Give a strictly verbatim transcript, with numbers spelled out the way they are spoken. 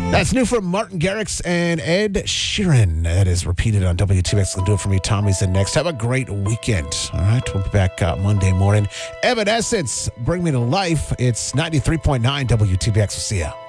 That's new from Martin Garrix and Ed Sheeran. That is repeated on W T B X. Can do it for me. Tommy's the next. Have a great weekend. All right. We'll be back uh, Monday morning. Evanescence, Bring Me to Life. It's ninety-three point nine W T B X. We'll see ya.